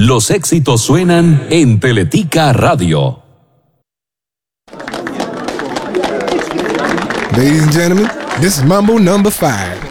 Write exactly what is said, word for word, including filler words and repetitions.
Los éxitos suenan en Teletica Radio. Ladies and gentlemen, this is Mambo number five.